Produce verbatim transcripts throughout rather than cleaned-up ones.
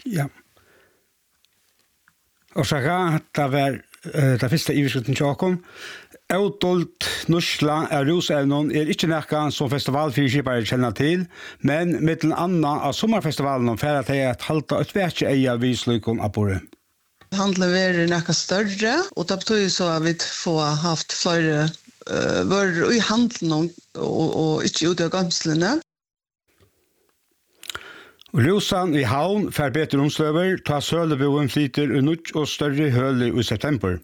Ja. Og så det var det første iverskriften til åkken. Autolt Nursla er rusevnen er ikke noe som festivalfyrskipere kjenner til, men med den andre av sommerfestivalen for at jeg halte et verkje eie vislykken av bordet. Handelen er noe større, og det betyr så at vi får haft flere uh, varer i handelen og, og ikke ute av gamslene. Rusan i havn får bedre omsløver, ta søleboen flyter i nutt og større høle i september.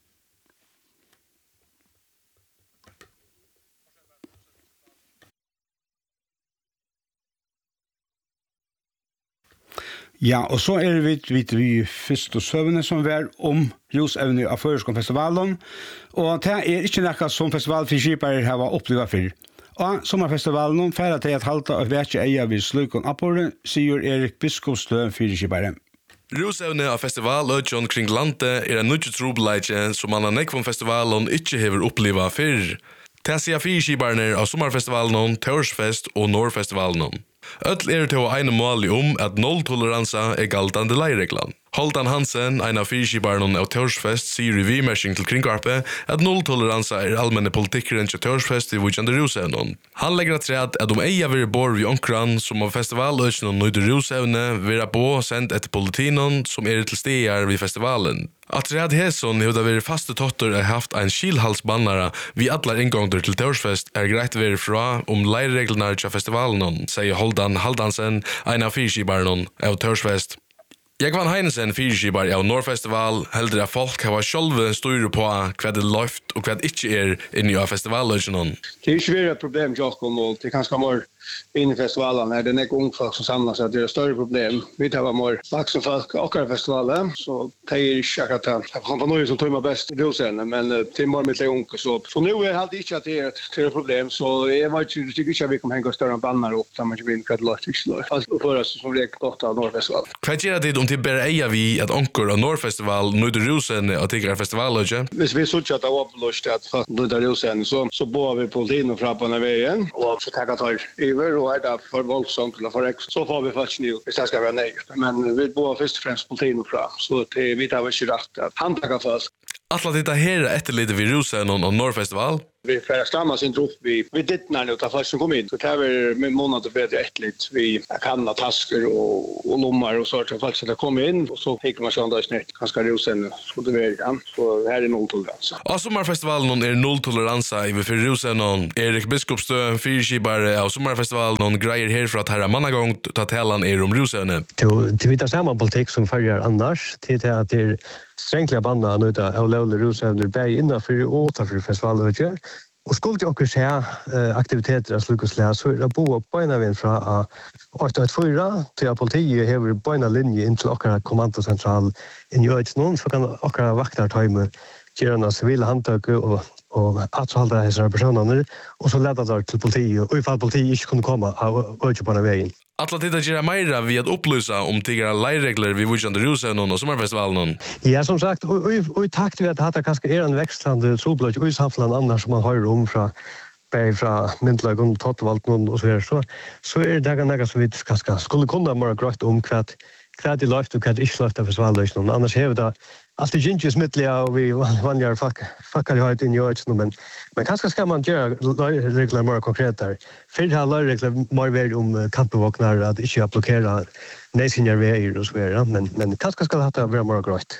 Ja, og så er vi vidt vi først og søvende som var om rusevne av Føreskånfestivalen, og det er ikke noe som festivalfyrskipere har opplevd før. Og sommerfestivalen færre til at halte og verkje eie ved slukon appordet, sier Erik Biskopstø fyrskipare. Rusevne av festivaløtjon kring landet er en nødje trobeleidje som man av nekvom festivalen ikke hever oppleva før. Det sier fyrskiparene av sommerfestivalen, Tørsfest og Nordfestivalen. Öll er til å ene mål om at nolltoleransa er galtande leireglan. Holdan Hansen, en av fyrskiparene av Tørsfest, sier i vimersing til kringkarpe at nolltoleransa er allmenne politikkeren til Tørsfest i vujande rusevnen. Han legger at træt at om eia vil bor vi omkran som av festivaløkene nøyde rusevne vil bo sendt etter politinen som er til stier vid festivalen. At Rad Hesson har det vært faste totter har haft en skilhalsbannare vid alle inngångder til Tørsfest er greit å være fra om leireglene til festivalen, sier Holdan Haldansen, en av fyrskiparene av Tørsfest. Jeg vann Heinesen fyrskibar av Nordfestival, heldur at folk har sjølve styrer på hva det løft og hva det ikke er inni av festivalløsjonen. Det er ikke veldig et problem, Jakob, og det er kanskje mer inne i festivalen. Det er ikke unge folk som samler seg, det er et større problem. Vi tar mer voksne folk akkurat i festivalen, så det er ikke akkurat det. Jeg kan få noe som tar meg best i rusene, men det er mer med de unge. Så, så nå er det ikke at det er et, det er et problem, så jeg vet ikke, jeg ikke at vi kan henge større banner opp, da man ikke vil hva det løft ikke løft. Altså, for oss som reker godt av Nordfestival. Hva gjør det om til bare eier vi at onker av Nordfestival nøyder rusene og tigger festivalløsje? Hvis vi sørger at det er opplyst at nøyder rusene, så, så bor vi politien fra på denne veien, og så tenker jeg iver, og er det for voldsomt eller for ekstra, så får vi faktisk nu, hvis det skal være nøy. Men vi bor først og fremst politien fra, så det, vi tar ikke rett at han takker først. Atla dette her etterlite vid rusevnen og Nordfestival? Vi får stamma sin trupp vi vi dittnar nu ta folk som kom in. Så tar vi med månader bedre ettligt vi kan ha tasker och och lommar och sånt folk som kommer in och så fick man sån där snett kanske rosen så det är ja så här är nolltolerans. Och sommarfestivalen är nolltolerans i för rosen Erik Biskopstø fyrskipare av sommarfestivalen någon grejer här för att här manna gång ta tälan är om rosen. Till till vita samma politik som följer annars till det att det strängla banna nu då av låle rosen bäj innanför och utanför festivalen. Og skulle de også se uh, aktiviteter av slukoslæs, så er det bo på en av en fra åtte fyra til at politiet hever på en linje inn til akkurat kommandosentral inn i Øytsnån, så kan akkurat vaktartøyme gjøre noen sivile handtøk og, og atsalde disse personene, og så leder det til politiet, og i fall politiet ikke kunne komme av Øytsnån på en veien. Atla titta gjera meira vi at upplysa om tigrar leiregler vi vujande rusevnen og sommarfestivalen. Ja, som sagt, og, og, og i takt vi at dette kanskje er en vekslande trobløk og i samfunnet annars som man hører om fra bare fra Myndlag og Tottevalten og så videre, så, så er det noe som vi kanskje skulle kunne mer grøtt om hva hva det løft og hva det ikke løft av festivalløsningen. Annars har vi da allt det gynnt smittliga och vi vanliga fuckar ju inte in i ögonen men men kanske ska man göra regler mer konkret där. För det här regler mer väl om kampbevakare att inte blockera nästinjär vägar och så vidare men men kanske ska det ha vara mer grejt.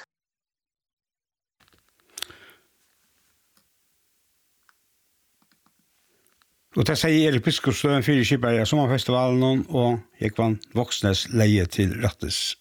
Og det sier Erik Biskopstø fyrskipare av sommerfestivalen og jeg vann Voksnes leie til Rattes.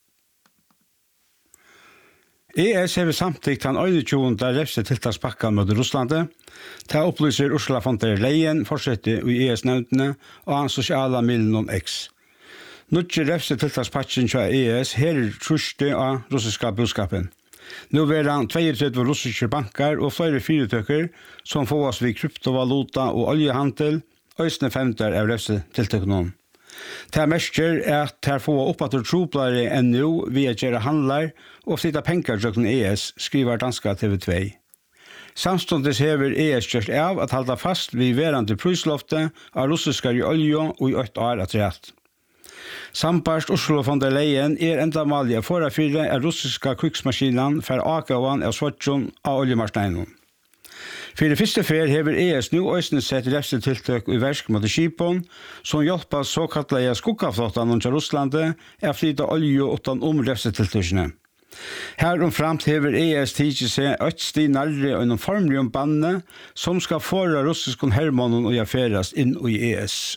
E S har samtidig den øyne-tjuende refse tiltakspakka mot Russlandet. Det opplyser Ursula von der Leyen, fortsetter i E S-nevntene og hans sosiale middelen X. Nødje refse tiltakspakken til E S her truste av russiska budskapen. Nå er det trettio russiske banker og flere fyretøkker som får oss ved kryptovaluta og oljehandel, øyne femter av refse tiltakene. Det mestjer er at det får opp at det troplare enn nå via gjøre handler og flytta penger til E S, skriver danska T V två. Samståndes hever E S gjort av at halda fast vid verande prisloftet av russiska olje og i åtte år at rett. Sambarst Ursula von der Leyen er enda malig av forafyrre av russiska krigsmaskinan for akavan av svartjon av oljemarsteinen. For det første fer hever E S nu òsne sett refste tiltøk i versk mot skipon, som hjelper såkallega skuggaflottan under Russlande er flytta olje utan om refste tiltøkene. Her omframt hever E S tidsi seg økt sti nærre og en formlig om banne som skal fåra russiskon hermannen og jaferast inn i E S.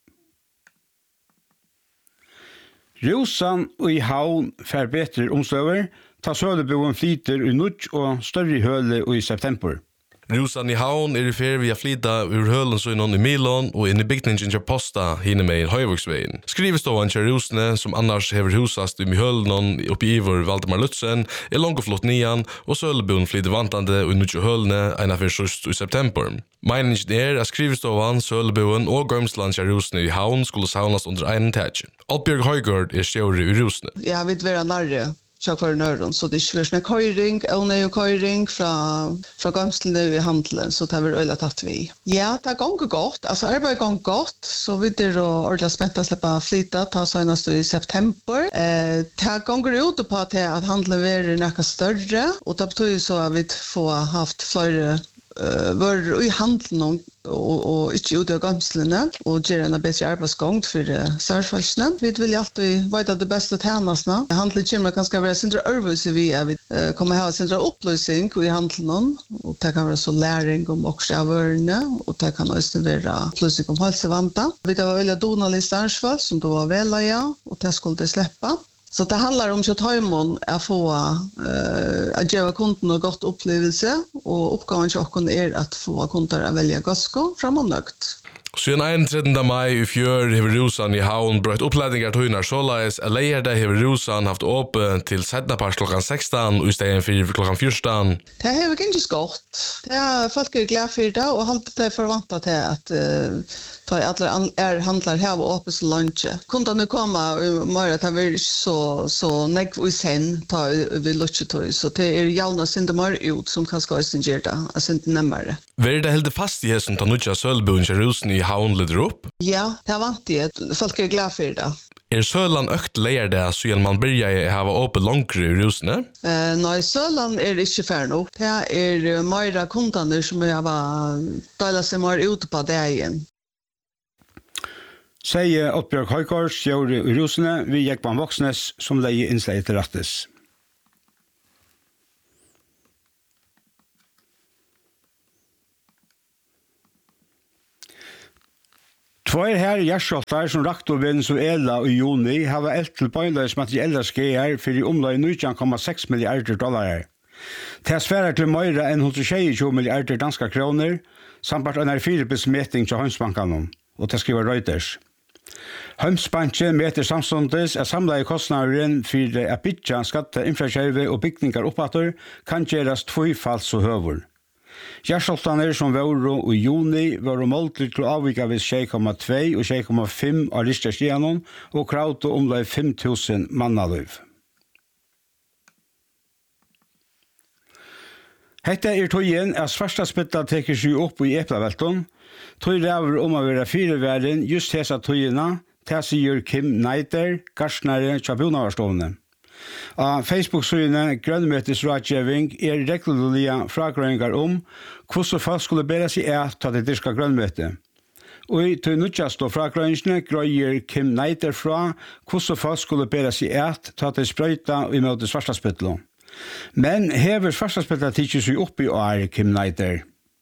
Rusan og i havn fer betre omstøver, ta sødeboen flyter i nudj og større høle i september. Rusan i havn er i fer via flyta ur hølen så innan i Milon og inn i bygningen til Posta hinne med i Høyvuksveien. Skriveståan til Rusne, som annars hever husast i hølen oppi Ivor Valdemar Lutzen, er langt og flott nian, og søleboen flyter vantande og nudj hølene eina for sust i september. Meningen er at skriveståan, søleboen og gømsland til Rusne i havn skulle saunast under einen tætjen. Altbjørg Høygård er stjåre i Rusne. Ja, vi vil nærre. Tjockare nörden så det är med köring och nej köring från från gamla i handeln så tar vi öla tatt vi. Ja, det går gott. Alltså arbetet går gott så vi det då ordla spänta släppa flyta ta senast i september. Eh det går ut på att att handeln är näka större och det betyder så att vi får haft fler Uh, var i handeln og, og, og ikke ute av gamslene og gjør en bedre arbeidsgång for uh, særfalskene. Vi vil alltid vite det beste tjenestene. Handelen kommer kanskje være sindre øvelse vi er. Vi uh, kommer ha sindre oppløsning i handelen, og det kan være så læring om oksjavørene, og det kan også være oppløsning om helsevanta. Vi kan være veldig donal i særfall, som det var vel, ja, og det skulle det slippe. Så det handlar om att ta att få uh, att ge kunden en gott upplevelse och uppgåvan till oss är att få kunder att välja gasko framåt. Siden einogtredje mai i fjør hever Rusan i havn brøtt opplæringar tøynar såleis, eller er det hever Rusan haft åpen til sednapars klokkan sekstan og i stedet for klokkan fjørstan. Det hever ikke godt. Det er folk er glad for det, og alt det forvantet til at uh, ta alle er handlar her og åpne så lunsje. Kundene kommer i morgen, det er ikke så, så negv i sen ta vi lunsjetøy, så det er gjerne sindemar ut som kan skal gjøre det, og sinde nemmere. Var det helt fast i hessen ta nutja sølbuen til Rusen i havn leder opp? Ja, det er vant det. Folk er glad for det. Er Søland økt leier det så gjerne man begynner å ha åpent langere i Rusene? Uh, nei, Søland er ikke ferdig nå. Det er mer kundene som har delt seg mer ut på dagen. Sier Oddbjørg Høygård, stjåre i Rusene, vi gikk på Voksnes som leier innslag til rettes. Tvær her gjerskjoltar som rakt over Venezuela i juni har eld til bøyleis materielle skeier for i omlag nitton komma seks milliarder dollar. Det sværer til mer enn one hundred twenty milliarder danska kroner, samt en fire besmeting til Hømsbanken, og det skriver Reuters. Hømsbanken meter samståndes at samleie kostnaderen for at bytja skatte, infraskjerve og bygningar oppatter kan gjøres tvøyfalt så høver. Gjerskjoltene som var i juni var måltid til å avvika ved seks komma to og seks komma fem av Risterstianen og krav til omlag fem tusen mannaløv. Hette er tøyen at svarsta spytta teker seg opp i eplavelton. Tøy ræver om å være fireværen just hesa tøyena, til sier Kim Neiter, garsnare Tjabunavarstovne. Av Facebook-synet grønnmøtesrådgjøving er regellige fragrøyngar om hvordan folk skulle bære seg et til det dyrka grønnmøte. Og til nødjast og fragrøyngene grøyer Kim Neiter fra hvordan folk skulle bære seg et til det sprøyta i møte svartaspytlo. Men hever svartaspytla tidsi seg opp i år, Kim Neiter?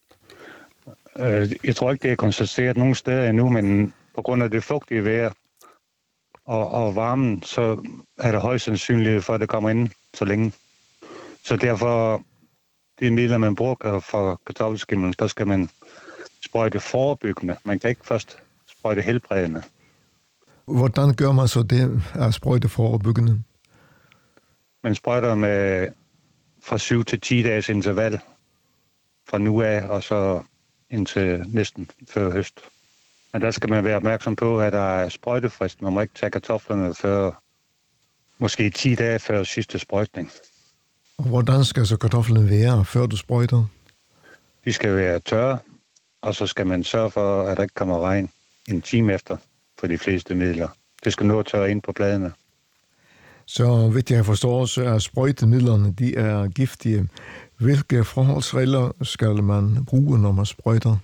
Jeg tror ikke, det er konstateret nogen steder endnu, men på grund af det fugtige vejr og, og varmen, så er der højst sandsynlighed for, at det kommer ind så længe. Så derfor, de midler, man bruger for kartoffelskimling, der skal man sprøjte forebyggende. Man kan ikke først sprøjte helbredende. Hvordan gør man så det at sprøjte forebyggende? Man sprøjter med fra syv til ti dages interval fra nu af, og så indtil næsten før høst. Men der skal man være opmærksom på, at der er sprøjtefrist. Man må ikke tage kartoflerne før måske ti dage før sidste sprøjtning. Og hvordan skal så kartoflerne være, før du sprøjter? De skal være tørre, og så skal man sørge for, at der ikke kommer regn en time efter for de fleste midler det skal nå at tørre ind på bladene. Så vidt jeg forstår, så er sprøjtemidlerne, de er giftige. Hvilke forholdsregler skal man bruge, når man sprøjter?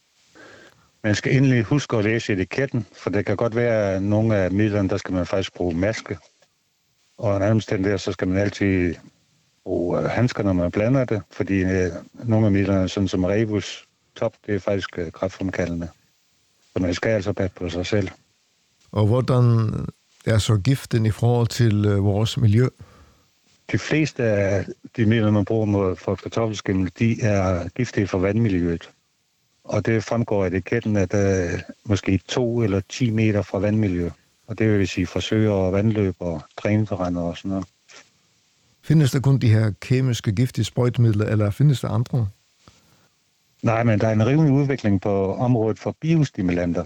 Man skal endelig huske at læse etiketten, for det kan godt være, at nogle af midlerne, der skal man faktisk bruge maske. Og en anden omstændighed, så skal man altid bruge handsker, når man blander det, fordi nogle af midlerne, sådan som Rebus Top, det er faktisk kræftfremkaldende. Så man skal altså passe på sig selv. Og hvordan er så giften i forhold til vores miljø? De fleste af de midler, man bruger mod for kartoffelskimmel, de er giftige for vandmiljøet. Og det fremgår af etiketten, at der er måske to eller ti meter fra vandmiljø. Og det vil sige fra søer og vandløb og drænterrænder og sådan noget. Findes der kun de her kemiske giftige sprøjtemidler, eller findes der andre? Nej, men der er en rivende udvikling på området for biostimulanter.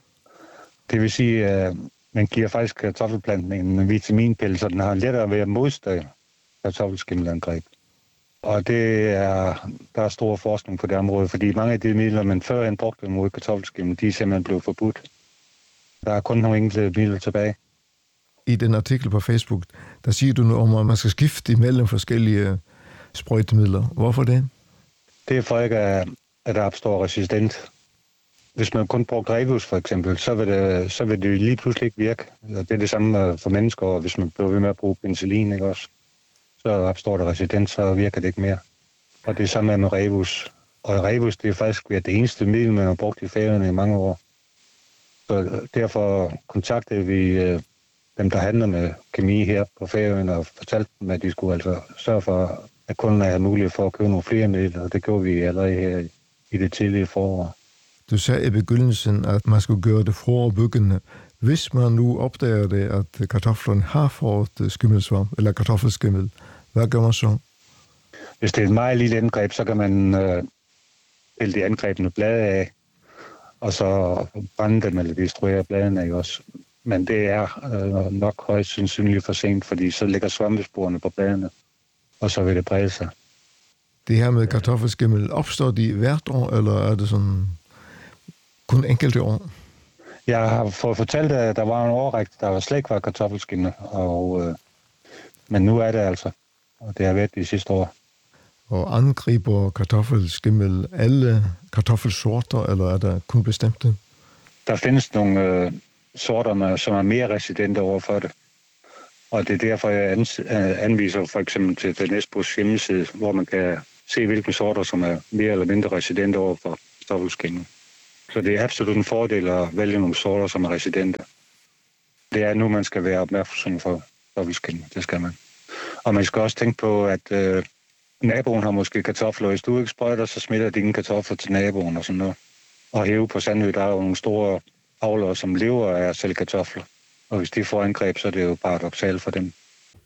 Det vil sige, at man giver faktisk kartoffelplanten en vitaminpille, så den har lettere ved at modstå kartoffelskimmelangreb. Og det er, der er stor forskning på det område, fordi mange af de midler, man førhen brugte mod kartoffelskimmel, de er simpelthen blevet forbudt. Der er kun nogle enkelte midler tilbage. I den artikel på Facebook, der siger du noget om, at man skal skifte imellem forskellige sprøjtemidler. Hvorfor det? Det er for ikke, at der opstår resistent. Hvis man kun bruger Rebus for eksempel, så vil, det, så vil det lige pludselig ikke virke. Det er det samme for mennesker, og hvis man bliver ved med at bruge penicillin, ikke også? Så opstår der resistent, så virker det ikke mere. Og det er samme med Rebus. Og Rebus, det er faktisk det eneste middel, man har brugt i Færøerne i mange år. Så derfor kontaktede vi dem, der handler med kemi her på Færøerne, og fortalte dem, at de skulle altså sørge for, at kunden havde mulighed for at købe nogle flere midler, og det gjorde vi allerede her i det tidlige forår. Du sagde i begyndelsen, at man skulle gøre det forebyggende. Hvis man nu opdager det, at kartoflerne har fået skimmelsvamp eller kartoffelskimmel, hvad gør man så? Hvis det er et meget lille angreb, så kan man øh, pille de angrebne blade af, og så brænde dem eller destruere bladene af også. Men det er øh, nok højst sandsynligt for sent, fordi så ligger svampesporene på bladene, og så vil det brede sig. Det her med kartoffelskimmel, opstår de hvert år, eller er det sådan kun enkelte år? Jeg har fået fortalt, at der var en årrække, der var slet ikke var kartoffelskimmel, og, øh, men nu er det altså, og det har været de sidste år. Og angriber kartoffelskimmel alle kartoffelsorter, eller er der kun bestemte? Der findes nogle øh, sorter, som er mere residente over for det. Og det er derfor, jeg anviser for eksempel til den Nesbos hjemmeside, hvor man kan se, hvilke sorter, som er mere eller mindre residente over for kartoffelskimmel. Så det er absolut en fordel at vælge nogle sorter, som er residente. Det er nu, man skal være opmærksom for kartoffelskimmel. Det skal man. Og man skal også tænke på, at øh, naboen har måske kartofler, og hvis du ikke sprøjter, så smitter dine kartofler til naboen og sådan noget. Og Hæve på Sandø, der er jo nogle store avlere, som lever af at sælge kartofler. Og hvis de får angreb, så er det jo paradoksalt for dem.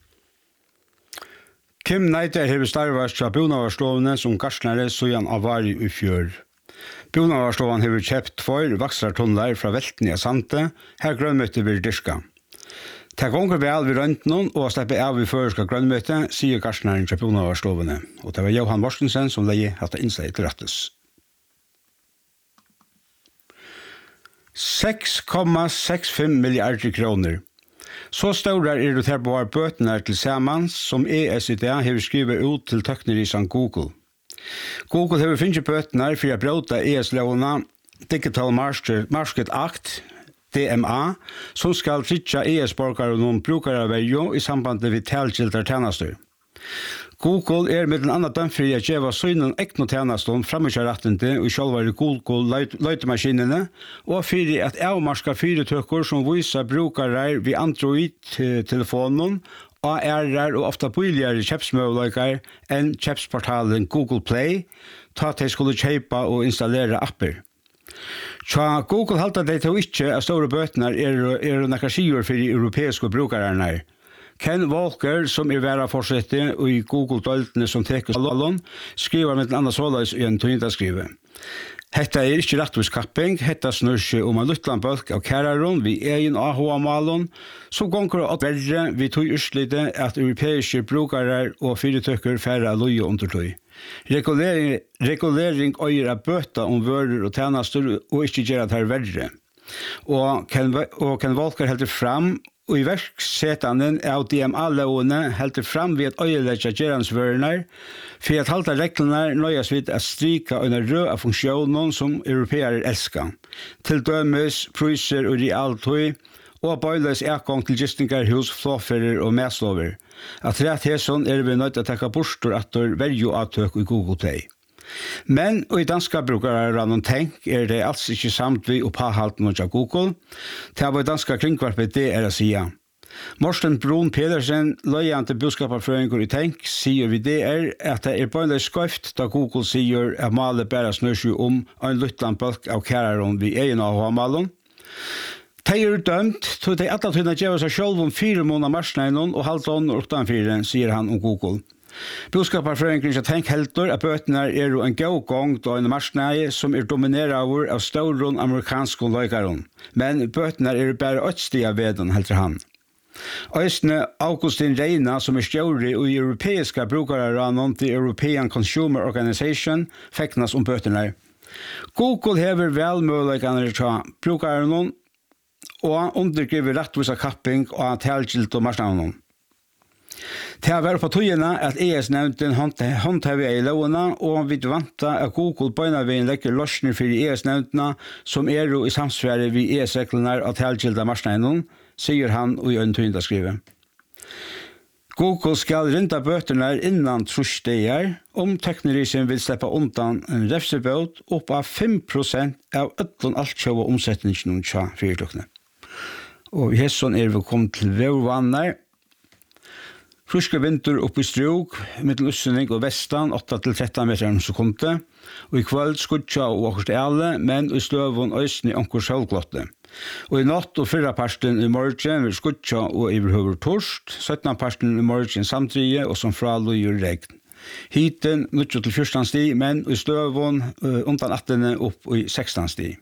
Kim Neiter har starvet til Bjørnavarslovene som garsnere søjan av vari i fjør. Bjørnavarsloven har kjøpt for vaksartunnler fra velten i Sante, her grønmøte vil dyrka. Det gonger vel ved røntgen og slipper av i føreska grønmøte, sier garsneren til Bjørnavarslovene. Og det var Johan Mortensen som leie hatt innsett til rettes. seks komma seksogfem milliarder kroner. Så store er det her på bøtene til Samans, som E S I D har skrivet ut til tøknerisen Google. Google har finnet bøtene for å bråte E S-lovene Digital Market Act, D M A, som skal trykja E S-borgere og noen brukere av i samband med talgilder tjenester. Google er med den andre dømt for å gjøre synen ekne tjenester fremmedkjørettende og selvere Google løytemaskinene, og for at avmarska fyretøkker som viser brukere ved Android-telefonen, A R-er og ofte billigere kjøpsmøvløyker enn kjøpsportalen Google Play, ta til skulle kjøpe og installere apper. Så Google halter det til ikke at store bøtene er, er noen sier for de europeiske brukerne. Ken Walker, som er vært fortsette i Google-døltene som teker salon, skriver med en annen såleis i en tøyndaskrive. Hetta er ikke rettvis kapping, hetta snur seg om en luttland bølg av kæraron vi egen A H A-malen, som gonger at verre vi tog utslide at europeiske brukere og fyretøkker færre loje under tøy. Regulering, regulering øyer av bøta om vører og tjenester og ikke gjør at her verre. Og Ken, og Ken Volker heldur fram og i verksättanden av D M A-låne heldur fram vid at øyelegge geransvørner for at halda reglene nøyes vid at stryka under rød av funksjonen som europeer elsker. Til dømes, priser og realtøy og bøyles ekgang til gistingarhus, flåferer og meslover. At rett hesson er vi nødt til å takke bostor at det er veldig avtøk i Google Play. Men og i danska brukare rannom tenk er det altså ikke samt vi opphalten av Google. Til av danska kringkvarpet det er å sige. Morsten Brun Pedersen, løyende budskaperføringer i tenk, sier vi det er at det er bare skøft da Google sier at malet bare snør seg om en luttland bølg av kæraron vi egen av malen. De er dømt, tog de alle tøyne gjør seg selv om fire måneder marsnegnen og halvt ånd utenfire, sier han om Google. Budskaperføringen til tenk helter at bøtene er jo en god gang da en marsnege som er domineret av større amerikanske løykeren. Men bøtene er bare ødstige av veden, helter han. Østene Augustin Reina, som er stjåri i europeiske brukere til European Consumer Organization, fekknes om bøtene. Google hever velmøyligene til brukerne og undergriver rettvisa kapping og tilgilt og marsnegene. Det har vært på togene at E S-nevnden håndhever i lovene, og vi venter at Google bøyneveien legger løsner for E S-nevndene som er i samsvære ved E S-reglene av tilgilda marsnegene, sier han i en tøynda skrive. Google skal rinda bøtene innan trusdeger om teknologien vil slippe undan en refsebøt opp av fem prosent av ødlån altkjøv og omsetningen til fyrtøkene. Og i hesson er vi kommet til vevvanner. Friske vinter oppe i strøk, mittel Østning og Vestan, åtte til tretton meter om sekundet, og i kveld skudja og akkurat alle, men i støvun Østning anker sjølglotte. Og i natt og fyrra parsten i morgen vil skudja og iverhøver torst, syttende parsten i morgen samtidig og som fraløyer regn. Hiten nuttio til fjorton sti, men i støvun uh, undan attene opp i sekstan sti.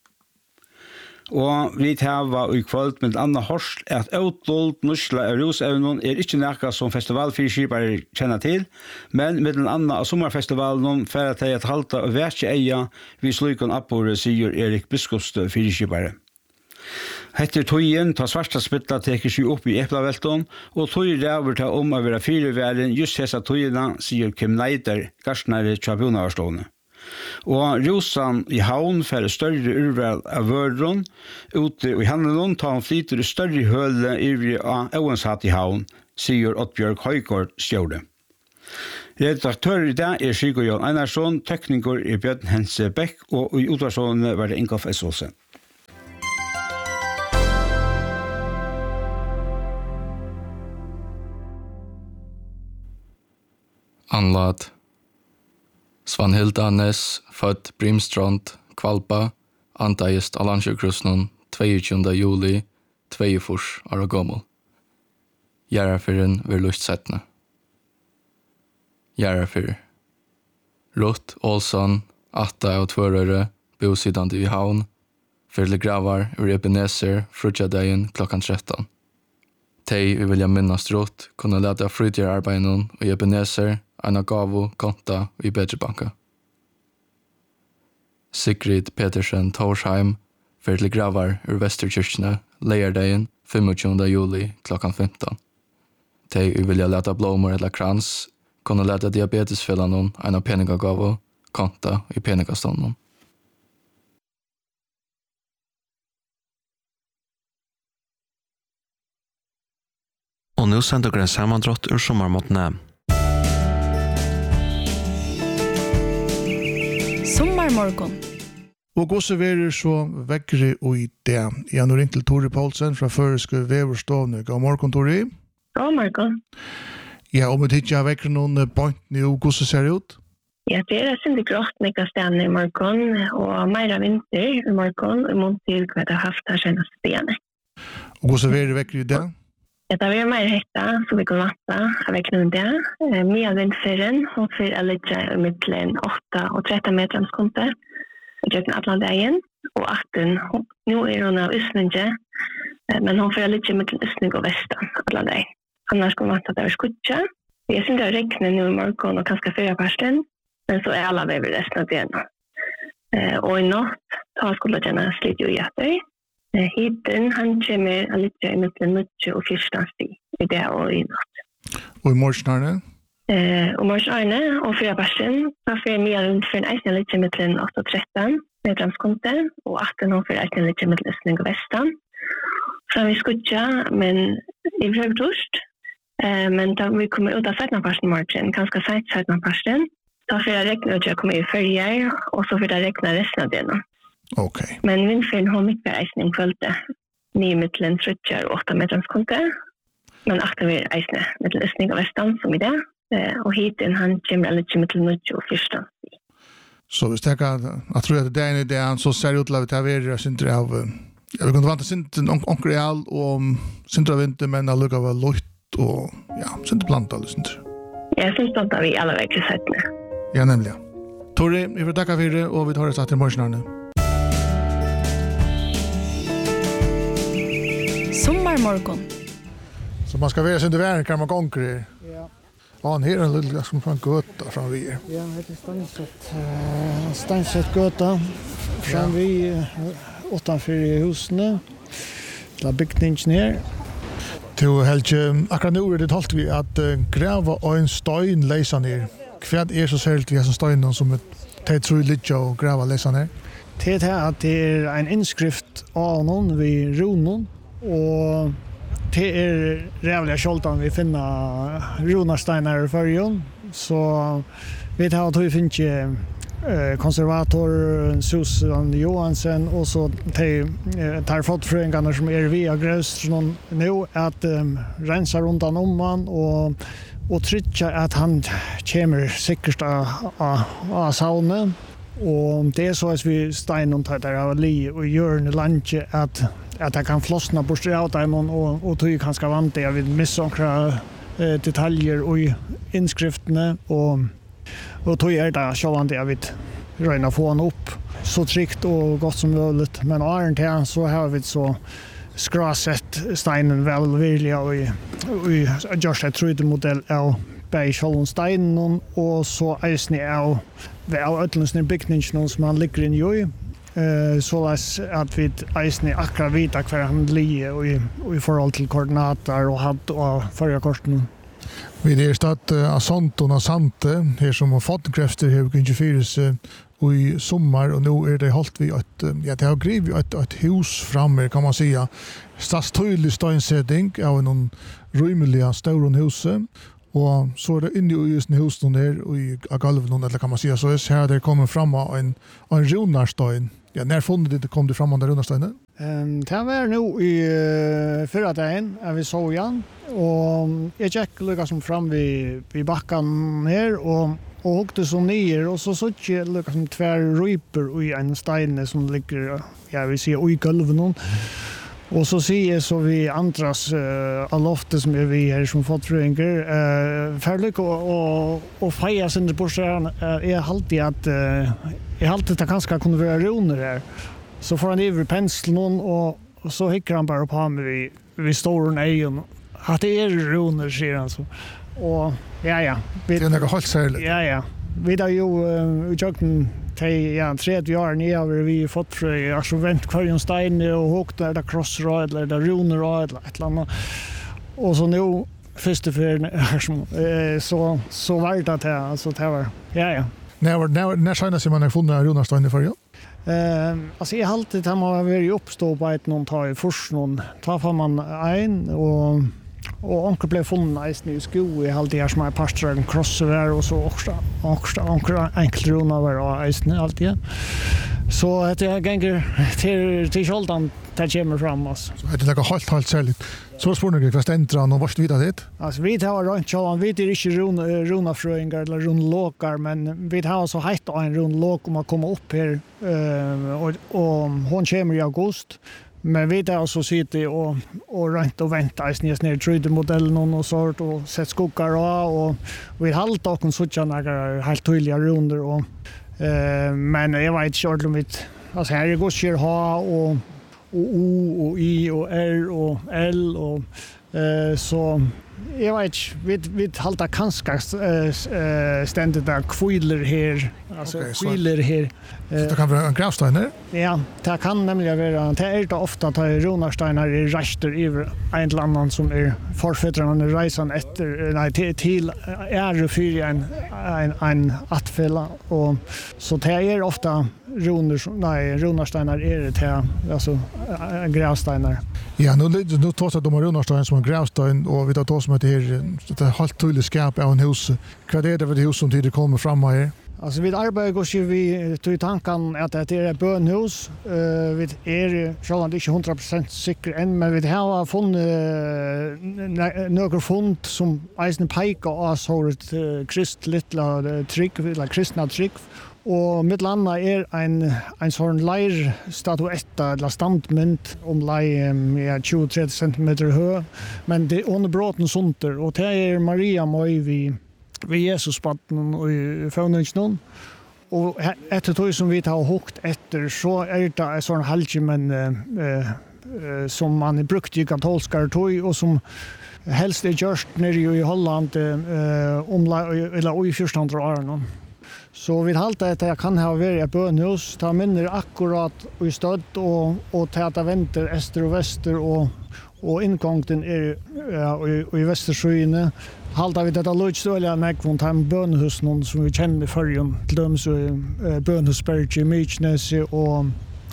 Og vi tar i kvöld med Anna Horst at outdolt nusla av rusevnen er ikke nekka som festivalfyrskipare kjenner til, men med den Anna av sommerfestivalen færre til at halta og verkje eia vi slukon appore, sier Erik Biskopstø fyrskipare. Hetter tøyen tar svarta spitta teker seg opp i eplavelton, og tøy ræver ta om å være fyreværen just hessa tøyena, sier Kim Neider, garsnare tjabunavstående. Og Rosan i havn færre større urval av vøren ute i handelen tar han flyter i større høle ivrig av Øvenshatt i havn, sier Oddbjørg Høygård stjåre. Redaktør i dag er Sigurd Jan Einarsson, tekniker i Bjørn Hense Beck, og i utvarsånene var det Ingolf Essolsen. Anlad Svanhild Annes, født Brimstrand, Kvalpa, antaist av landsjøkrusnen tjueåtte juli, tjuefors år gammel. Gjerrafyren vil lustsettene. Gjerrafyr. Rutt Olsson, Atta og Tvørøre, bosidande i havn, fyrle gravar ur Ebenezer, frutjadeien klokkan tretton. Tei vi vilja minnast Rutt, kunne leta frutjararbeiden i Ebenezer, Anna Gavo, konta i Bedrebanka. Sigrid Petersen Torsheim, fyrle gravar ur Vesterkirkene, leierdeien, tjugofem juli, klokkan femton. Tei vi vilja leta blomor eller krans, kunne leta diabetesfellanon, Anna Peningagavo, konta i Peningastånden. Og nå sender dere en sammandrott ur sommermåtene. Sommarmorgon. Og også verer så vekkere og i det. Jeg har nå ringt til Tore Paulsen fra Føreske Veverstående. God morgen, Tore. God morgen. Ja, om vi ikke har vekkere noen point nå, hvordan ser det ut? Ja, det er sindig grått mye stedene i morgen, og mer vinter i morgen, i mån til hva det har haft her seneste stedene. Og hvordan verer vekkere i det? Ja, det er mer hetta, så vi kan vatta av vekkene i det. Mye av vindfyren, hun fyrer litt i midtelen åtte og tretton meter konte, og gjør Atlanteien, og atten, nå er hun av Østninge, men hun fyrer litt i midtelen Østning og Vestan, Atlanteien. Annars kan vi vatta det over skutja. Jeg synes det er rekne nå i morgen og kanskje fyra parsten, men så er alla vever resten av det nå. Og i natt, ta skulle jeg gjerne slitt jo i etter, Eh, Hiten, han kommer lite i mitten nio och fjorton stig i det och i natt. Och i morgon Arne? Eh, och morgon Arne och fyra bärsen, så får jag mer för en eisen lite i mitten åtta och tretton medlemskonter och arton och för eisen lite i mitten östning och västan. Fram i skutja, men i brödtorst. Eh, men då vi kommer ut av sättnaparsten morgon, ganska sent sättnaparsten, då får jag räkna att jag kommer i följer och så får jag räkna resten av det. Okej. Okay. Men vindfällen har mycket eisning följde. Nio mittlen trutjar och åtta medlemskonter. Men akta vi eisne mittel östning och västan som i det. Eh, och hiten han kommer lite mittel nio och fjorton. Så hvis det kan, jag tror att det är en idé så ser ut att det här är syndre av, jag vill inte vanta syndre onkereal och syndre av inte, men jag lukar vara lojt och ja, syndre planta eller syndre. Jag syns planta vi alla väg till sättne. Ja, nämligen. Tori, vi får tacka för det och vi tar det satt i morgon nu. Sommarmorgon. Så man ska vara sin värn kan man konkurrera. Ja. Ja, här är en liten som från Göta från vi. Ja, det är Stanset. Uh, Stanset Göta från ja. Vi uh, utanför husen. La byggningen ner. Till Helge, akkurat nu är det hållt vi att uh, gräva en stein läsa ner. Kvad är så särskilt vi har som steinen som ett det tror lite och gräva läsa ner. Det är att det är en inskrift av någon vid runon och det är rävliga kjoltan vi finner runarsteiner i förrjun. Så vi tar att vi finner eh, konservator Susan Johansen och så tar fotfröingarna som är via gröstrun nu att um, rensa runt om man och och trycka att han kommer säkert av saunen. Och det är så att vi steinen tar där av li och gör en lunch att att det kan flossna på strävdaimon och och tog ganska vant det vid missokra eh, detaljer och i inskrifterna och och tog är det självan det vid röna få han upp så tryckt och gott som möjligt men är det så har vi så skrasset steinen väl vilja och i i just ett true modell av Bergholm steinen och så eisne av av ötlensne byggningen som han ligger in i eh så att vi eisne akkurat vita kvar han ligger och i och i förhåll till koordinater och hatt och förra korten. Vi det är stad Asanton och Sante här som har fått kräfter här i tjugofyra och i sommar och nu är det hållt vi att ja det har grivit ett ett hus framme kan man säga. Stas tydlig steinsättning av någon rymliga stora huset. Och så är det inne i just husen där och i golven eller kan man säga så är här det kommer fram en en runarstein. Ja, när fundet det kom det fram den runarsteinen? Ehm det var nu i uh, förra dagen är vi så igen och jag check lukar som fram vi vi backan här och och åkte så ner och så så jag lukar som tvär ryper i en stein som ligger ja vi ser i golven. Och så ser så vi andras uh, allofte som är vi här som fått fröingar uh, färlig och, och, och feja sin på stjärn uh, är alltid att uh, är alltid att ganska kunna vara runer här. Så får han över penseln och, och så hickar han bara på mig vid, vid stora ögon. Att det är runer ser han så. Och ja ja. Vi, det är något helt särskilt. Ja ja. Vi har ju uh, utjöken till ja, tredje år ni har vi fått för alltså vänt kvarjon stein och håkt där där crossrod eller där runer eller ett eller annat. Och så nu första för så så var det att alltså det var ja ja. När när när senast man har funnit runarstein i förrjun? Eh alltså jag har alltid han har varit uppstå på ett någon tar först någon tar får man en och och onkel blev funnen i snö sko i alltid här som är pastor crossover och så också också onkel enkelrona var och isne alltid. Så att jag gänger till till Scholtan där kommer fram oss. Så det är helt helt särskilt. Så spår ni fast ändra och vart vidare det? Alltså vi har runt Scholtan vi är inte runa runa fröingar eller run lokar men vi har så hett en run lok om att komma upp här och och hon kommer i augusti. Men vi där så sitter och och rent och väntar i snäs ner tre D-modellen och sort och sätt skuggar och och vi halta och så tjänar helt tydliga runder och eh men jag vet inte om det alltså här går sker ha och och O och I och R och L och eh så jag vet inte, vi, vi haltar kanske äh, ständigt där kviler här, alltså Okej, så- kviler här. Så det kan vara en gravsteiner. Ja, det kan nämligen vara, det är det ofta att runarstenar är rester över en eller annan som är förfäderna resan efter, nej, till, till är för en, en, en attfälla. Och, så det är ofta runor, som- nej, runarstenar är det här, alltså äh, gravstenar. Ja, nu nu tar de runarstein som en gravstein och vi tar då som att det är det är helt tydligt skap av en hus. Vad är det för det hus som tid kommer fram här? Alltså vi arbetar går ju vi till tanken att det är ett bönhus. Uh, vi är själva inte hundra procent säkra än, men vi har funnit uh, några fund som eisen pekar av så ett uh, kristligt uh, trick, eller kristna trick. Och mitt landa är en en sån leir statuetta eller standmynt om lei um, ja, tjugo till trettio centimeter hög, men det är under bråten sunter och det är Maria Moj vi vi Jesusbatten och i fönningen. Och efter tog som vi tar hukt efter så är det en sån halvgemen eh, eh, som man är brukt i katolska tog och som helst är gjort nere i Holland eh, om eller i fjortonhundraåren. Så vi halta att jag kan ha varit ett bönhus, ta minner akkurat i stöd och, och täta vänster öster och väster och, och ingången är ja, i, i västerskyene. Halta vi detta lojtstöliga näkvån till en bönhus någon som vi känner i förrjun, till dem så är bönhusberg i Myknes och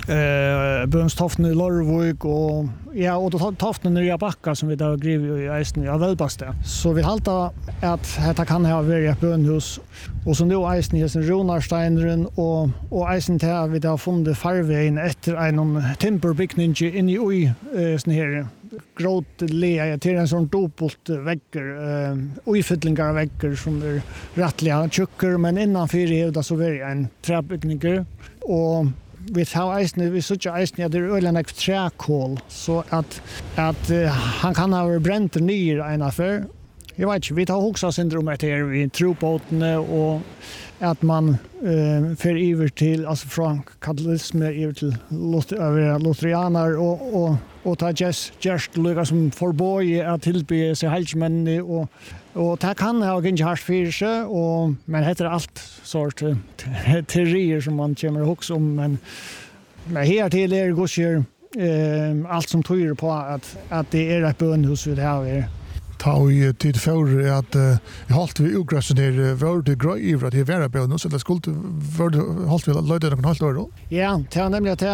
eh, Bönstoften i Lorvik och ja, och då Toften i Backa som vi där griver i Eisen i Välbaste. Så vi halta att detta kan ha varit ett bönhus och så nu Eisen i sin Ronarsteinren och, och Eisen till att vi där har funnit farvägen efter en timperbyggning in i oj eh, sån här gråtlea till en sån dubbelt väggar, eh, ojfyllningar väggar som är rättliga tjockor, men innanför det så är det en träbyggning och vi tar eisen, vi söker eisen att det är ölen ett träkål så att, att uh, han kan ha bränt ner en affär. Jag vet inte, vi tar också syndromet här i tropåtene och att man uh, för över till, alltså från katolism över till lutheraner och, och, och tar just, just lyckas som förböj att tillbe sig helgmän och och det kan ha inte haft för sig, och, men det är allt sort teorier som man kommer ihåg om. Men, men här till är det går eh, allt som tyder på att, att det är ett bönhus vi det här. Ta i tid för att uh, halt vi ugrassen där var det grejer att det var bön så det skulle var halt vi löjde den halt då. Ja, det är nämligen att det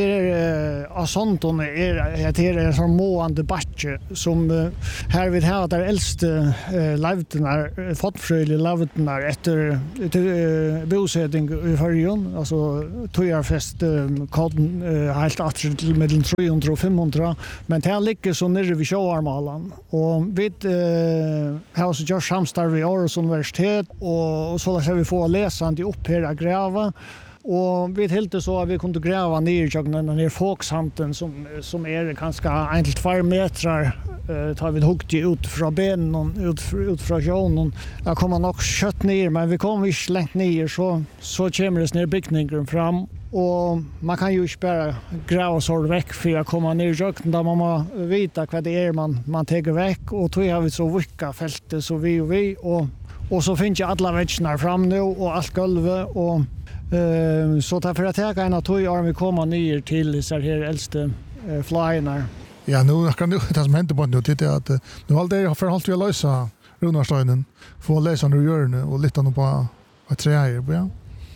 är uh, Asanton är det är en sån måande backe som uh, här vid här där äldste uh, lavtna fatfröjliga lavtna efter uh, bosättning i förrjun, alltså tojarfest uh, kan uh, helt att till mellan trehundra och femhundra, men det ligger så nere vid Sjöarmalan och vi uh, har så gjort samstarv vid Aarhus universitet och så har vi få läsande upp här att gräva. Och vi helt så att vi kunde gräva ner i den här folksanten som, som är ganska enkelt två meter uh, tar vi huggt ut från benen ut, ut från sjönen. Jag kommer nog kött ner, men vi kommer inte längt ner så, så kommer det ner byggningen fram. Och man kan ju inte bara gräva så väck för att komma ner i röken där man måste veta vad det är man, man tar väck. Och då har vi så vicka fältet så vi och vi. Och, och så finns ju alla väggarna fram nu och allt golvet. Och, uh, så därför att jag kan tog jag vi komma ner till så här äldste uh, flyerna. Ja, nu kan det det som händer på nu det är att nu all det har för allt vi lösa Runarsteinen få läsa nu gör nu och lite nog på vad träer ja.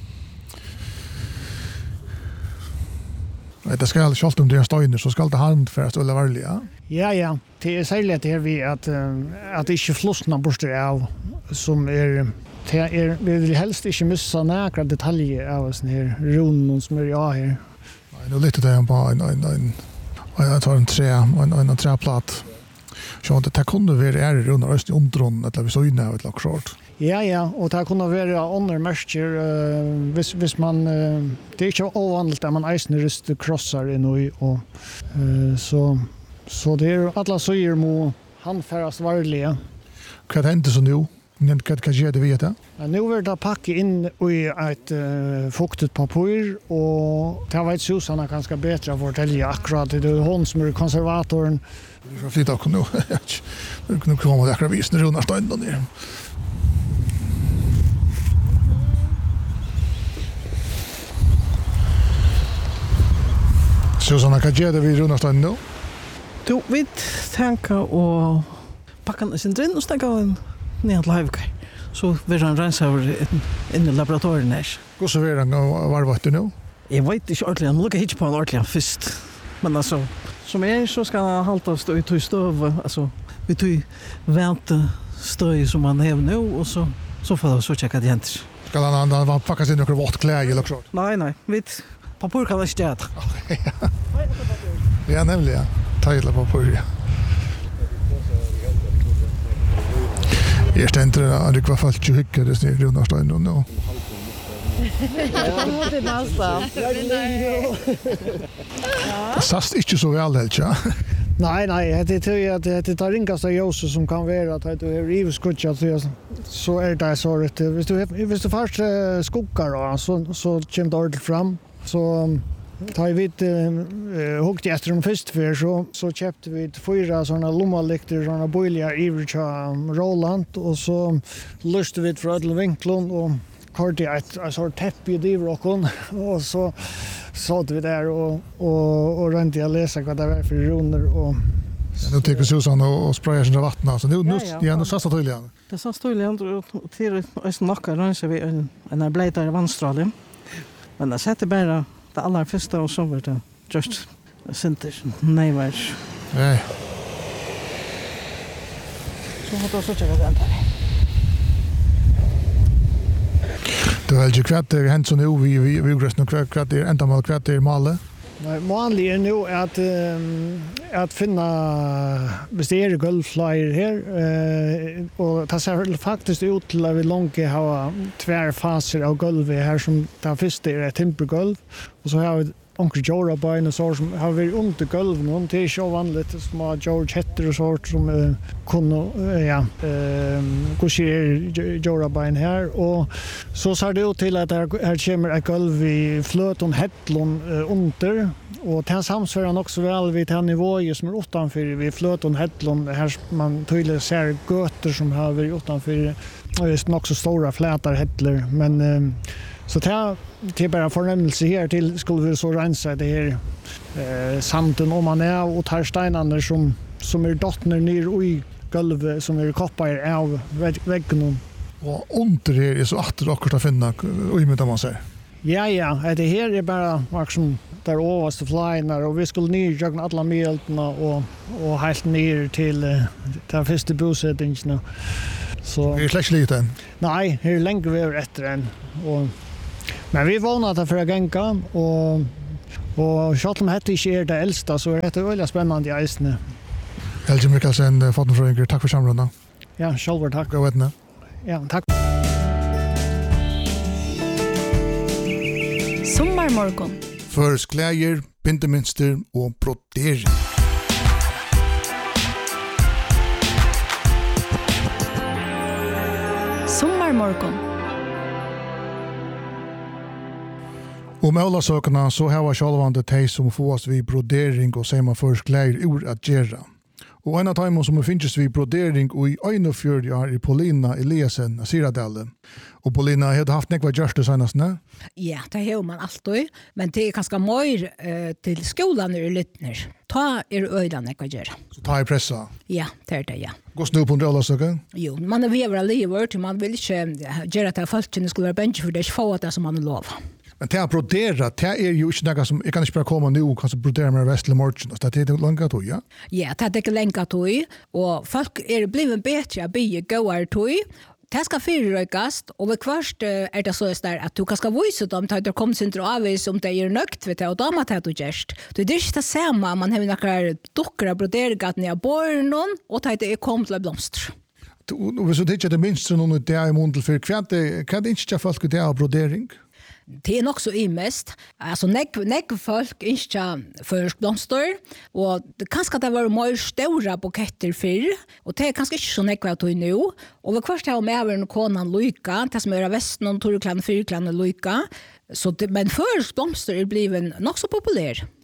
Det ska alltså allt om det är steiner så ska det hand för att hålla varliga. Ja, ja. Det är särskilt det vi att att det inte flossna borster av som är det är vi vill helst inte missa några detaljer av sån här runen som är jag här. Nej, nu lite där på en en en jag tar en trä en en träplatt. Så att det kunde vara är runar öst i omdron eller vi så inne ett lock short. Ja, ja, och det kunde vara under märker uh, hvis, hvis man, uh, det är inte ovanligt att man eisnerist krossar in och, och uh, så, så det är alla syr må handfäras varliga. Vad händer så nu? Vad kan ge det vet jag? Ja, nu är det packa in i ett uh, fuktigt papper och det vet Susanna ganska bättre att fortälja akkurat. Det är hon som är konservatorn. Jag flyttar också nu. Nu kommer det akkurat visen Runar Stein där. Susanna, kan göra det vid Runar Stein nu? Du vet tänka och packa sin drinn och stäcka en ned livekaj. Så vill han rensa över in i laboratorien här. Hur så vill han varvat det nu? Jag vet inte ordentligt, han lukkar inte på en ordentlig först. Men alltså, som är så ska han halta stå i tog stöv, alltså vi tog vänta stöj som han har nu och så så får jag så checka det händer. Ska han han packa sin några vått kläder eller så? Nej, nej, vet papper kan inte äta. Ja, nämligen. Ta hela papper. Jag ständer att det var fallet ju hycka det snir Runar Stein nu. Ja, det är nästan. Det sast inte så väl helt, ja. Nej, nej, det tror jag att det tar ringaste ljuset som kan vara att du är rivskutchat så är det så rätt. Hvis du hvis du först skoggar då så så kommer det ordentligt fram. Så tar vi ett uh, hukt efter den först för så så köpte vi fyra såna lommalyktor såna boiljar i Roland och så löste vi för alla vinklon och korti ett en sort täppi i rockon och så satt vi där och och och rent jag läsa vad det var för runder och nu tycker Susanna och sprayar sin vatten så nu nu ja nu så tydligen. Det så tydligen och till är nacka rensa vi en en blötare vandstråle. Men det sätter bara det allra första och så vart det just center nej var. Nej. Så har det så tjockat den där. Det är ju kvart det hänt så nu vi vi vi gräs nu kvart det ända mal kvart det male. Nej, vanligt är nu att um, att finna bestära golfflyer här uh, och det ser faktiskt ut till att vi långt ha två faser av golv här som den första är ett timpergolv och så har vi onkel Jora på en så som har vi under golven och det är så vanligt små George Hetter och sort som uh, kunde uh, ja eh uh, Jora på en här och så ser det ut till att här, här kommer ett golv i flöton Hettlon uh, under och det samsvarar också väl vid den nivån som är utanför vid flöton Hettlon här man tydligt ser götter som har vi utanför och just också stora flätar Hettler men uh, så det det är bara förnämelse här till skulle vi så rensa det här eh, santen om man är och tar steinarna som som är dottner ner i golvet som är koppar av väggen och under här är så att rockar att finna och med man säger. Ja ja, det här är bara liksom där överste flynar och vi skulle ner jag alla mjölterna och och helt ner till uh, den första bosättningen. Så det är släkt lite. Nej, hur länge vi är efter en och men vi vånar att för att gänka och och själv om det inte är det äldsta så är det väldigt spännande i isen. Helge Mikkelsen, fotonfröjning, tack för samrådet. Ja, själv tack. God vetne. Ja, tack. Sommarmorgon. Förskläger, pintemönster och brodering. Sommarmorgon. Om alla sakerna så har jag självande tej som får oss vid brodering och säger man först kläder ur att göra. Och en av timen som finns vid brodering och i Einofjörd är i Paulina Eliasen, Siradelle. Och Paulina, har du haft nekva gjørst det senast, ne? Ja, det har man alltid, men det är ganska mer uh, till skolan i Lyttner. Ta er øyla nekva gjøre. Så ta i pressa? Ja, det er det, ja. Gå snu på en alla saker? Jo, man er vever livet, man vil ikke gjøre at folkene skulle være bensje, for det er ikke få det som man er lov. Men det att brodera, det är ju inte något som, jag kan inte bara komma nu och kanske brodera med västlig morgon. Det är det långa tog, ja? Ja, det är det långa tog. Och folk är blivit bättre att bli gåar tog. Det ska fyrrökast, och vid kvart är det så där att du kan ska visa dem att du kommer sin avis om det är nökt vet jag, och de har det du gärst. Det är inte det samma, man har några dockor broderat när jag bor någon och det är kom till blomster. Och hvis du tycker det minst någon det är mundel för kvart, kan det inte folk det är brodering? Det är nog så mest. Alltså nek nek folk inte för blomster och det kanske det var mer stora buketter för och det är kanske inte så nek vad nu och vi först har med en konan Luika det som är väst någon torklan fyrklan Luika så det, men för blomster är blivit nog så populär.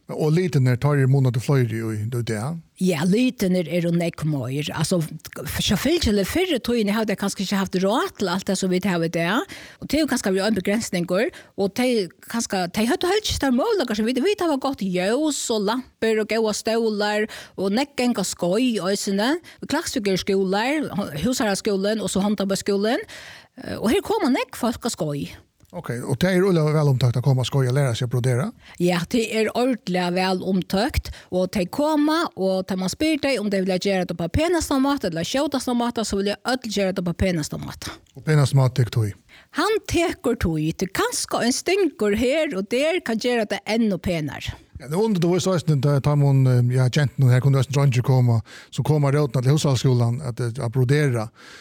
Och lite när tar er månad till flyr ju då det. Ja, liten är det nek mer. Alltså, för fyllt eller fyrre tog ni hade kanske inte haft råd till allt det som vi har det. Och det är kanske vi har en begränsning. Och det kanske, det har helt inte möjligt. Vi vet att det har gått ljus och lampor och goda stolar och necken och skoj och sådär. Klagsfigurskolar, husarskolan och så handarbetsskolan. Och här kommer nek folk och skoj. Okej, okay, och det är Ulla väl omtökt att komma och skoja och lära sig att brodera? Ja, det är ordentligt väl omtökt. Och de kommer och tar man spyr dig om de vill göra det på penaste mat eller tjotaste mat så vill jag öll göra det på penaste mat. Och penaste mat tycker du? Han teker tog. Det kanske en stänker här och där kan göra det ännu penare. Ja, det under då var så att tar man ja gent nu här kunde öst dranger komma så kommer det ut till hushållsskolan att att brodera.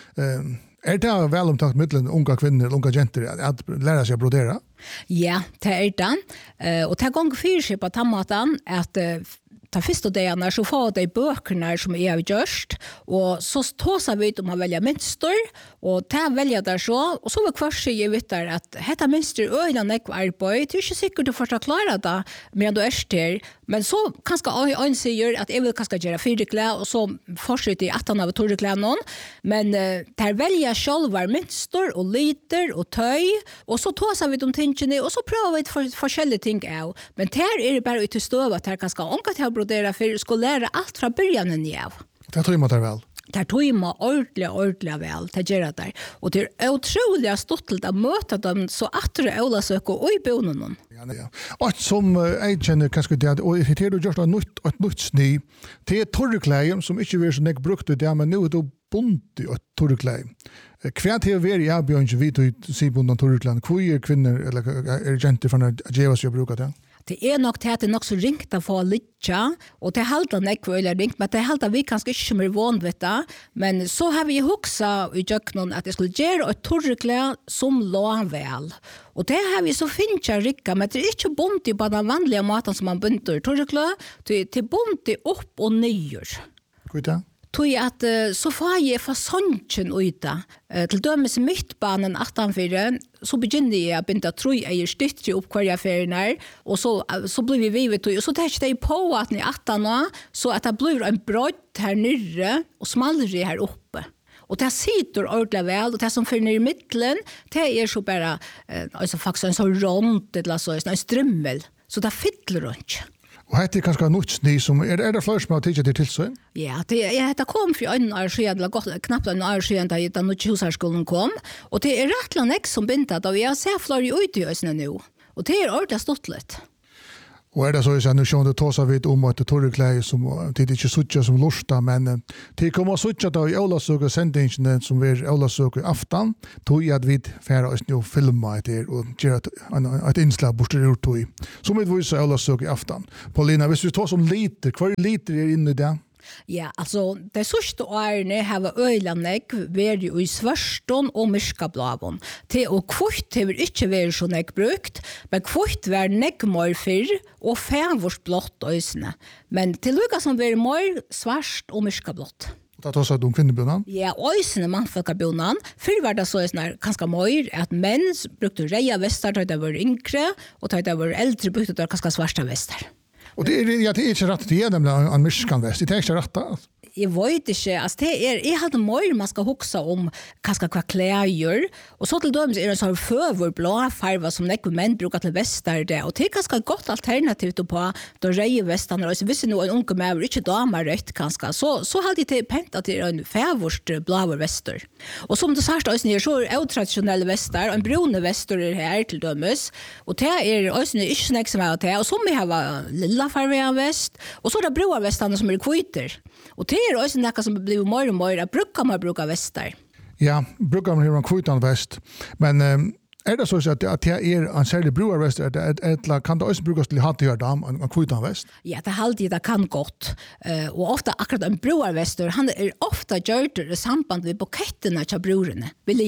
Eh Är det väl omtakt mellan unga kvinnor och unga jenter att lära sig att brodera? Ja, det är det. Uh, och det går fyra på tammatan att uh, ta första dagarna så får de böckerna som är gjort och så tåsar vi om man väljer mönster och ta välja där så och så var kvar sig jag vet där att detta mönster öjlan är kvar på det är inte säkert du får klara det men du är där men så kanske en säger att jag vill kanske göra fyra kläder och så fortsätter i attan av torra kläder men uh, där välja själva mönster och liter och töj och så tåsar vi de tingene och så prövar vi för forskjellige ting av men där är det bara ut till stöv att här kanske onka till brodera för skulle lära allt från början igen. Det tror jag man väl. Det tror jag man ordentligt, ordentligt väl. Det gör det där. Och det är otroligt stolt att möta dem så att det är alla söker och i bonen. Ja, ja. Och som jag känner kanske det och det är då just ett nytt ett nytt sny. Det är torrkläder som inte vill så nek brukt det men nu är det bunt i torrkläder. Kvärt här ver jag björn ju vid att se bunden torrkläder. Kvinnor kvinnor eller är jenter från att ge oss jag brukar det. Det är nog det att det nog så ringt att få lite och det halta nekv eller ringt men det halta vi kanske inte som är van vet det men så har vi huxa i jöknon att det skulle göra ett torrkläd som låg väl och det har vi så fint att ricka men det är inte bunt på den vanliga maten som man buntar torrkläd det är bunt upp och ner. Skjuta? Tog att så får jag fasongen uta till dömes mittbanen attanfyra så begynner jag att binda tro jag är styttre upp kvar affärerna och så så blir vi vivet och så tänkte jag på att ni attan så att det blir en brott här nere och smallre här uppe. Och det sitter ordentligt väl och det som för ner i mitten det är så bara alltså faktiskt en så rond eller så en strömmel så det fyller runt. Och det är kanske något ni som är är det fler som har tagit det till sig? Ja, det är det kom för en år sedan eller gott knappt en år sedan där den nya husarskolan kom och det är rättlan ex som bintat och vi har sett fler ut i ösnen nu. Och det är ordentligt stottligt. Och är det så att nu sjön det tåsar vi om att det torrkläder som det är inte sucha som lusta men det kommer sucha då i alla söker sändningen som vi alla söker afton tog jag att vi färra oss nu filma det och göra ett inslag bort det ut i som vi visar alla söker afton. Paulina, hvis vi tar som lite kvar lite är inne där. Ja, alltså det sista årene har øylandek vært jo i svarston og myrskablavon. Til og kvart har ikke vært så nek brukt, men kvart var nek mer fyr og fævors blått øysene. Men til lukka som var mer svarst og myrskablått. Det tar så om kvinnebunan? Ja, øysene mannfolkabunan. Før var det så sånn ganske mer at menn brukte reia vestar da det var yngre, og da det var eldre brukte det ganske svarsta vestar. Och det är ja, det är inte rätt det är nämligen en Michigan väst. Det är inte rätt. Jag vet inte, alltså det är jag hade mer man ska huxa om kanske vad kläder och så till döms är det så förvår blå färg som nek män brukar till västar det och det är ganska gott alternativ på då reje västarna och så visst nu en ung med inte damer rätt kanske så så hade det pent att det är en färvorst blå väster. Och som du sa så är så är traditionell västar en brun väster är här till döms och det är också inte snack som är det och som vi har lilla färg väst och så där blå västarna som är kvitter. Och det är också något som blir mer och mer att brukar man bruka västar. Ja, brukar man ha en kvitan väst. Men um, är det så att att det är en särskild bruarväst eller kan det också brukas till att ha dam en kvitan väst? Ja, det alltid det kan gott. Uh, och ofta akkurat en bruarväst han är ofta gjort i samband med buketterna till brorna. Vi lite.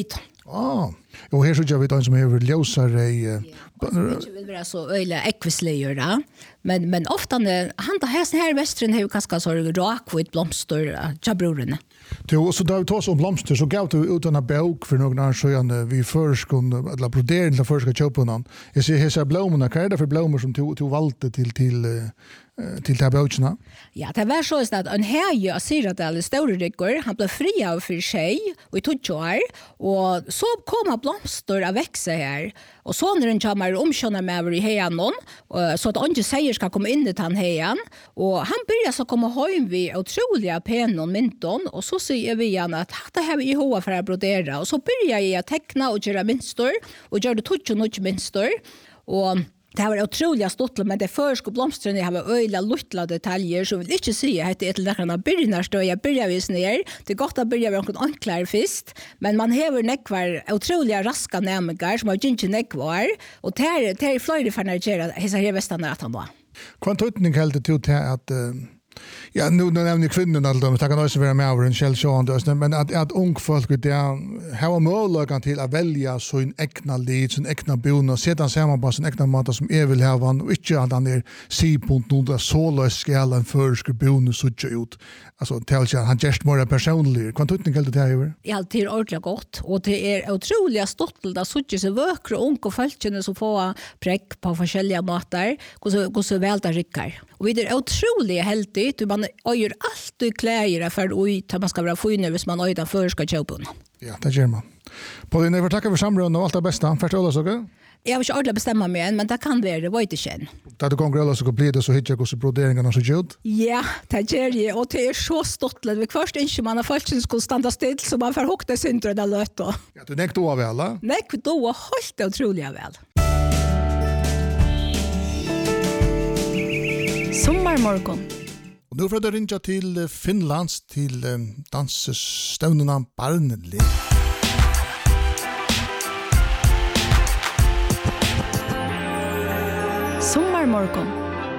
Ah, och här så gör vi de som är ljósare i Det vill vara så öliga ekvislejer då. Men men ofta när han tar hästen här i västern har ju ganska så rakvitt blomster chabrorna. Jo, så där vi tar om blomster så gav du ut en bok för några år sedan vi förskon eller brodering till förska köpen. Jag ser här så blommorna, vad är det för blommor som tog tog valde till till till tabellerna? Ja, det var så att en herre av Syradal Storrygger, han blev fri av för sig och i tog år och så kom blomster att växa här. Och så när den kommer omkörna med över i hejan så att inte säger ska komma in i den hejan och han börjar så komma hem vid otroliga pennon mynton och så säger vi igen att det här är ihåg för att brodera och så börjar jag att teckna och göra mönster och gör det tog och mycket mönster och det var otroliga stort, men det försk och blomstren har öjla luttla detaljer så vill inte säga att det är till nästan börjar stå jag börjar vis ner. Det är gott att börja med något enklare fist, men man häver nekvar otroliga raska nämningar som har inte nekvar och det är det är flyger för när det är här västarna att han då. Kvantutning helt till att ja, nu nu nämner kvinnorna alltså det kan också vara med över en källsjön men att att ung folk det har möjlighet till att välja så en äkna liv, så en äkna bon och sedan ser man bara så en äkna mat som är vill ha van och inte att han är sju punkt noll så lös skalan för ska bon så ut. Alltså tells jag han just mer personligt. Kvantutning helt det här. Ja, det är ordentligt gott och det är otroliga stolt att så så vackra unga folkene som får präck på olika matar och så går så väl där rickar. Och det är otroliga heldigt. Man öjer alltid kläder för att man ska vara fin hvis man öjda för ska köpa. Ja, det gör man. Pauline, jag tackar för samråden och allt det bästa. Först Ola Såge. Jag vill inte ordentligt bestämma mig än, men det kan vara, det var inte känn. Da du kommer Ola Såge blir det så hittar jag också broderingarna så gjort. Ja, det gör jag. Och det är så stort. Vi först inte man har folk som skulle stanna still så man får hukta sig inte det löt. Ja, du näck då väl, eller? Näck då helt otroliga väl. Sommarmorgon. Och nu får jag ringa till Finlands till dansstövnorna Barnlek. Sommarmorgon.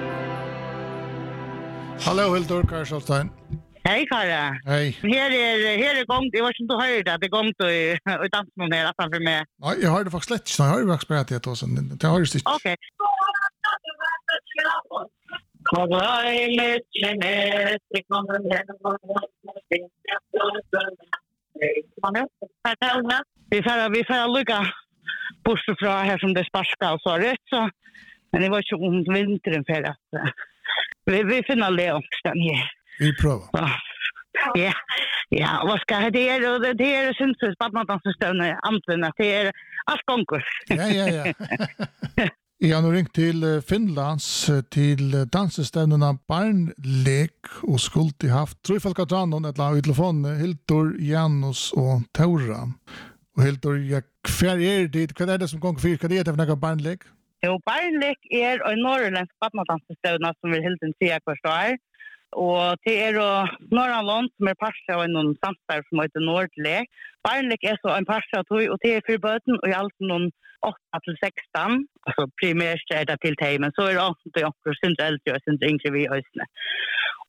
Hallå Hildur Karlsson. Hej Kara. Hej. Här är här är gång. Det var som du hörde att det gång då i dansmon här framför mig. Nej, jag hörde faktiskt lätt. Jag hörde faktiskt spelat det också. Det har ju stick. Okej. Kolla i mittenet, det kommer ner. Vi får vi får lucka bussen från här som det sparskar och så rätt så. Men det var ju om vintern för att vi vi finner det också här. Vi provar. Ja. Ja, vad ska det är och det är syns så att man dansar stövna antingen det är allt konkurs. Ja ja ja. Jag har ringt till Finlands till dansestövnorna Barnlek och skulle till haft tror folk att han eller i telefon Hildur, Janus och Tora. Och Hildur, jag kvar är det vad är det som gånger för vad är det för några Barnlek? Jo, Barnlek är en norrländsk barndansestövna som vill helt enkelt säga vad det är. Och det är då Norrland som är parsha av en samstarv som heter Nordlek. Barnlek är så en parsha och det är för böten och i allt någon åtta till sexton. Alltså primärt är det till tej, men så är det också det också syns äldre och syns yngre vid ösne.